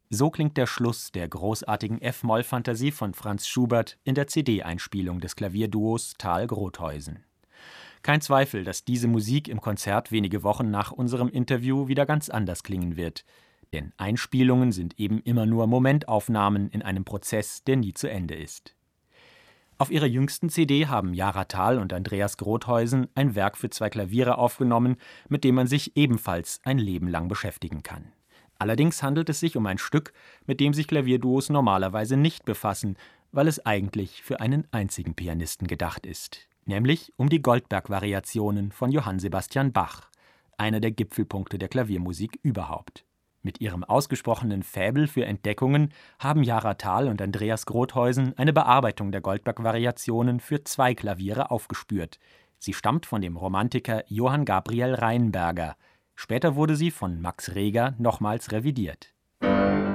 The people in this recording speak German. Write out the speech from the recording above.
So klingt der Schluss der großartigen F-Moll-Fantasie von Franz Schubert in der CD-Einspielung des Klavierduos Thaal-Grothuysen. Kein Zweifel, dass diese Musik im Konzert wenige Wochen nach unserem Interview wieder ganz anders klingen wird. Denn Einspielungen sind eben immer nur Momentaufnahmen in einem Prozess, der nie zu Ende ist. Auf ihrer jüngsten CD haben Jara Thaal und Andreas Grothuysen ein Werk für 2 Klaviere aufgenommen, mit dem man sich ebenfalls ein Leben lang beschäftigen kann. Allerdings handelt es sich um ein Stück, mit dem sich Klavierduos normalerweise nicht befassen, weil es eigentlich für einen einzigen Pianisten gedacht ist, nämlich um die Goldberg-Variationen von Johann Sebastian Bach, einer der Gipfelpunkte der Klaviermusik überhaupt. Mit ihrem ausgesprochenen Faible für Entdeckungen haben Jara Thaal und Andreas Grothuysen eine Bearbeitung der Goldberg-Variationen für 2 Klaviere aufgespürt. Sie stammt von dem Romantiker Johann Gabriel Rheinberger. Später wurde sie von Max Reger nochmals revidiert.